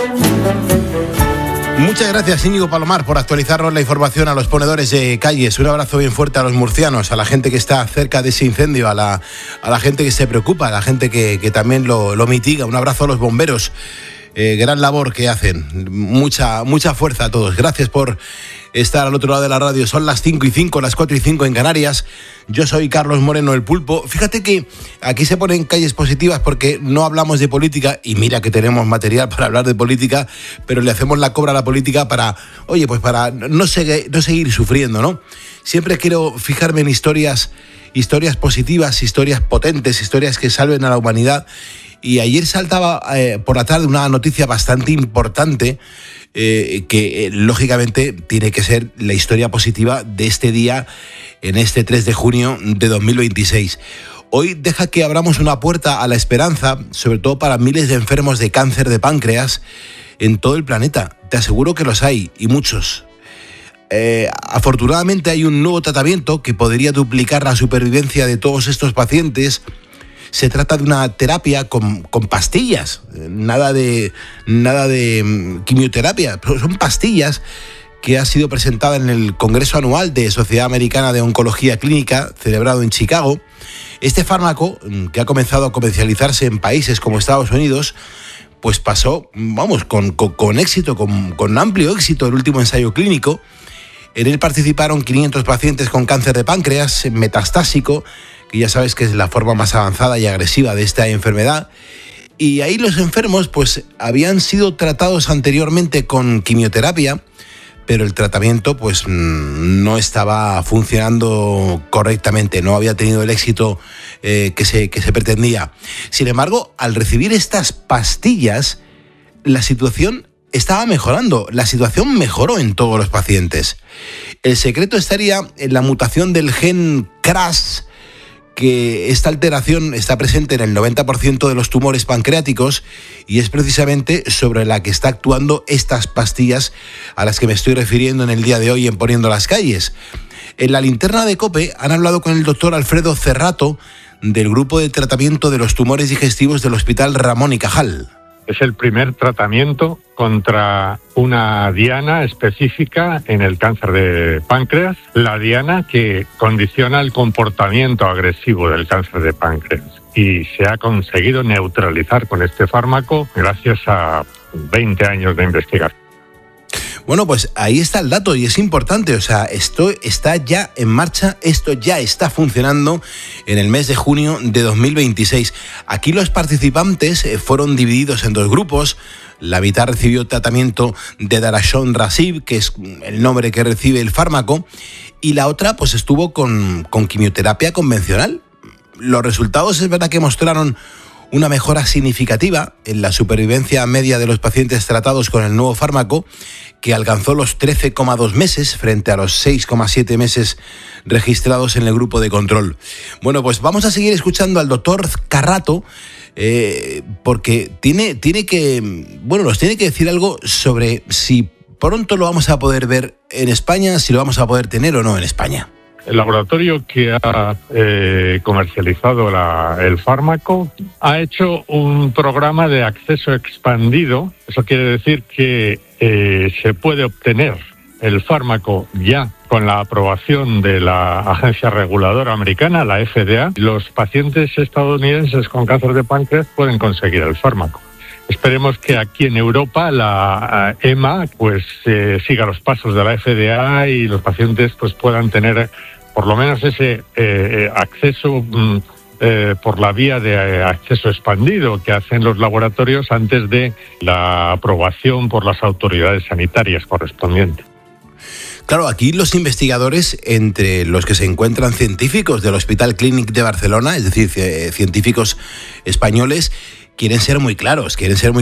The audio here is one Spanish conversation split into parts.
Muchas gracias, Íñigo Palomar, por actualizarnos la información a los ponedores de calles. Un abrazo bien fuerte a los murcianos, a la gente que está cerca de ese incendio, a la gente que se preocupa, a la gente que también lo mitiga. Un abrazo a los bomberos. Gran labor que hacen. Mucha fuerza a todos. Gracias por estar al otro lado de la radio. Son las 5:05, las 4:05 en Canarias. Yo soy Carlos Moreno, el Pulpo. Fíjate que aquí se ponen calles positivas porque no hablamos de política, y mira que tenemos material para hablar de política, pero le hacemos la cobra a la política para no seguir sufriendo, ¿no? Siempre quiero fijarme en historias positivas, historias potentes, historias que salven a la humanidad. Y ayer saltaba por la tarde una noticia bastante importante que lógicamente tiene que ser la historia positiva de este día, en este 3 de junio de 2026. Hoy deja que abramos una puerta a la esperanza, sobre todo para miles de enfermos de cáncer de páncreas en todo el planeta. Te aseguro que los hay, y muchos. Afortunadamente hay un nuevo tratamiento que podría duplicar la supervivencia de todos estos pacientes. Se trata de una terapia con pastillas, nada de quimioterapia, son pastillas, que ha sido presentada en el Congreso Anual de Sociedad Americana de Oncología Clínica, celebrado en Chicago. Este fármaco, que ha comenzado a comercializarse en países como Estados Unidos, pues pasó, con éxito, con amplio éxito, el último ensayo clínico. En él participaron 500 pacientes con cáncer de páncreas metastásico, que ya sabes que es la forma más avanzada y agresiva de esta enfermedad. Y ahí los enfermos pues habían sido tratados anteriormente con quimioterapia, pero el tratamiento pues no estaba funcionando correctamente, no había tenido el éxito que se pretendía. Sin embargo, al recibir estas pastillas, la situación estaba mejorando, la situación mejoró en todos los pacientes. El secreto estaría en la mutación del gen KRAS, que esta alteración está presente en el 90% de los tumores pancreáticos, y es precisamente sobre la que está actuando estas pastillas a las que me estoy refiriendo en el día de hoy en Poniendo las Calles. En la linterna de COPE han hablado con el doctor Alfredo Cerrato, del grupo de tratamiento de los tumores digestivos del Hospital Ramón y Cajal. Es el primer tratamiento contra una diana específica en el cáncer de páncreas, la diana que condiciona el comportamiento agresivo del cáncer de páncreas. Y se ha conseguido neutralizar con este fármaco gracias a 20 años de investigación. Bueno, pues ahí está el dato y es importante, o sea, esto está ya en marcha, esto ya está funcionando en el mes de junio de 2026. Aquí los participantes fueron divididos en dos grupos. La mitad recibió tratamiento de daraxonrasib, que es el nombre que recibe el fármaco, y la otra pues estuvo con quimioterapia convencional. Los resultados es verdad que mostraron una mejora significativa en la supervivencia media de los pacientes tratados con el nuevo fármaco, que alcanzó los 13,2 meses frente a los 6,7 meses registrados en el grupo de control. Bueno, pues vamos a seguir escuchando al doctor Cerrato, porque nos tiene que decir algo sobre si pronto lo vamos a poder ver en España, si lo vamos a poder tener o no en España. El laboratorio que ha comercializado el fármaco ha hecho un programa de acceso expandido. Eso quiere decir que se puede obtener el fármaco ya con la aprobación de la agencia reguladora americana, la FDA. Los pacientes estadounidenses con cáncer de páncreas pueden conseguir el fármaco. Esperemos que aquí en Europa la EMA pues siga los pasos de la FDA y los pacientes pues puedan tener por lo menos ese acceso por la vía de acceso expandido que hacen los laboratorios antes de la aprobación por las autoridades sanitarias correspondientes. Claro, aquí los investigadores, entre los que se encuentran científicos del Hospital Clínic de Barcelona, es decir, científicos españoles, quieren ser muy claros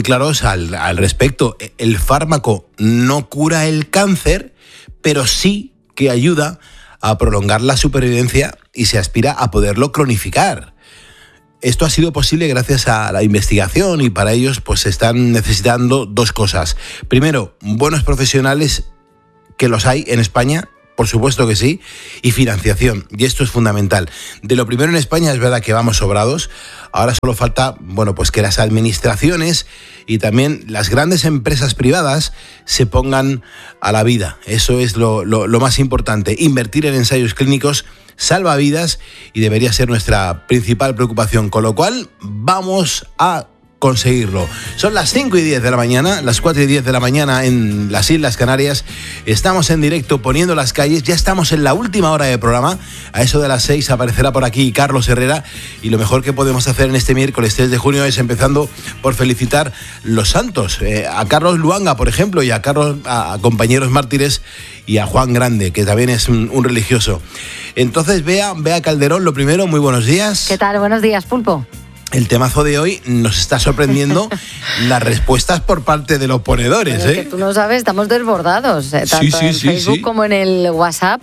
al respecto. El fármaco no cura el cáncer, pero sí que ayuda a prolongar la supervivencia y se aspira a poderlo cronificar. Esto ha sido posible gracias a la investigación y para ellos pues se están necesitando dos cosas. Primero, buenos profesionales, que los hay en España, por supuesto que sí, y financiación, y esto es fundamental. De lo primero en España es verdad que vamos sobrados, ahora solo falta, bueno, pues que las administraciones y también las grandes empresas privadas se pongan a la vida. Eso es lo más importante, invertir en ensayos clínicos salva vidas y debería ser nuestra principal preocupación, con lo cual vamos a conseguirlo. Son las 5:10 de la mañana, las 4:10 de la mañana en las Islas Canarias. Estamos en directo poniendo las calles, ya estamos en la última hora de programa. A eso de las 6 aparecerá por aquí Carlos Herrera, y lo mejor que podemos hacer en este miércoles 3 de junio es empezando por felicitar los santos, a Carlos Luanga, por ejemplo, y a compañeros mártires, y a Juan Grande, que también es un religioso. Entonces, Bea Calderón, lo primero, muy buenos días. ¿Qué tal? Buenos días, Pulpo. El temazo de hoy nos está sorprendiendo las respuestas por parte de los ponedores. Que tú no sabes, estamos desbordados. Tanto en Facebook como en el WhatsApp.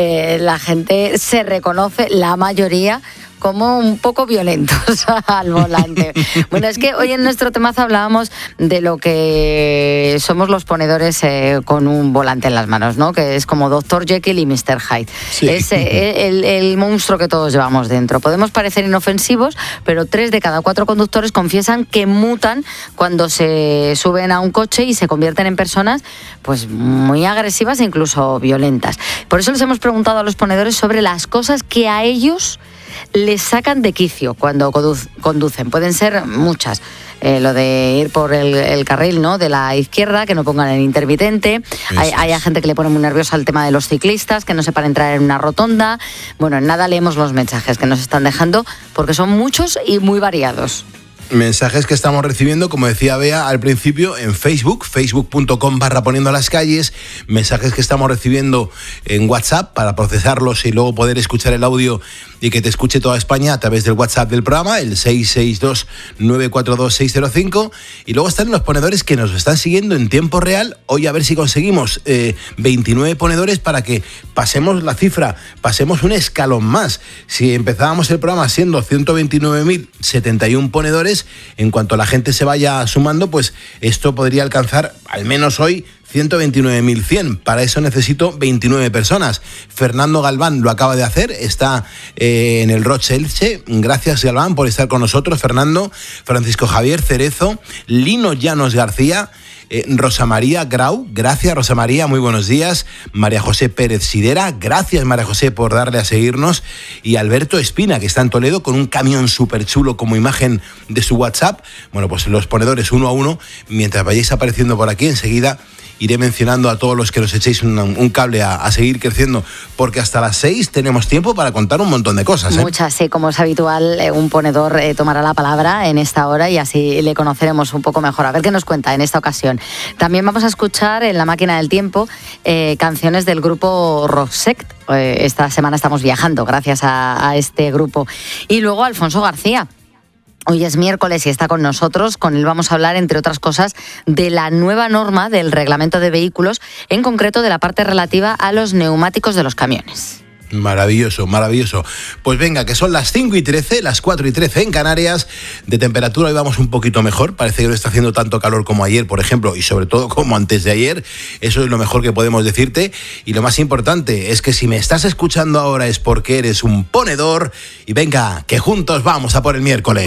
La gente se reconoce, la mayoría, como un poco violentos al volante. Bueno, es que hoy en nuestro temazo hablábamos de lo que somos los ponedores con un volante en las manos, ¿no? Que es como Dr. Jekyll y Mr. Hyde. Sí. Es el monstruo que todos llevamos dentro. Podemos parecer inofensivos, pero 3 de cada 4 conductores confiesan que mutan cuando se suben a un coche y se convierten en personas pues muy agresivas e incluso violentas. Por eso les hemos preguntado a los ponedores sobre las cosas que a ellos les sacan de quicio cuando conducen. Pueden ser muchas. Lo de ir por el carril, ¿no?, de la izquierda, que no pongan el intermitente. Hay gente que le pone muy nerviosa el tema de los ciclistas, que no sepan entrar en una rotonda. Bueno, en nada leemos los mensajes que nos están dejando, porque son muchos y muy variados. Mensajes que estamos recibiendo, como decía Bea al principio, en Facebook, facebook.com/poniendo las calles, mensajes que estamos recibiendo en WhatsApp para procesarlos y luego poder escuchar el audio y que te escuche toda España a través del WhatsApp del programa, el 662-942-605, y luego están los ponedores que nos están siguiendo en tiempo real. Hoy a ver si conseguimos 29 ponedores para que pasemos la cifra, pasemos un escalón más. Si empezábamos el programa siendo 129.071 ponedores, en cuanto la gente se vaya sumando, pues esto podría alcanzar, al menos hoy, 129.100. Para eso necesito 29 personas. Fernando Galván lo acaba de hacer, está en el Roche Elche. Gracias, Galván, por estar con nosotros. Fernando, Francisco Javier Cerezo, Lino Llanos García, Rosa María Grau, gracias Rosa María, muy buenos días. María José Pérez Sidera, gracias María José por darle a seguirnos. Y Alberto Espina, que está en Toledo con un camión súper chulo como imagen de su WhatsApp. Bueno, pues los ponedores uno a uno, mientras vayáis apareciendo por aquí, enseguida iré mencionando a todos los que nos echéis un cable a seguir creciendo, porque hasta las 6 tenemos tiempo para contar un montón de cosas. Muchas, sí, como es habitual, un ponedor tomará la palabra en esta hora y así le conoceremos un poco mejor. A ver qué nos cuenta en esta ocasión. También vamos a escuchar en la máquina del tiempo canciones del grupo Roxette. Esta semana estamos viajando gracias a este grupo. Y luego Alfonso García. Hoy es miércoles y está con nosotros. Con él vamos a hablar, entre otras cosas, de la nueva norma del reglamento de vehículos, en concreto de la parte relativa a los neumáticos de los camiones. Maravilloso, maravilloso. Pues venga, que son las 5:13, las 4:13 en Canarias. De temperatura hoy vamos un poquito mejor. Parece que no está haciendo tanto calor como ayer, por ejemplo, y sobre todo como antes de ayer. Eso es lo mejor que podemos decirte. Y lo más importante es que si me estás escuchando ahora es porque eres un ponedor. Y venga, que juntos vamos a por el miércoles.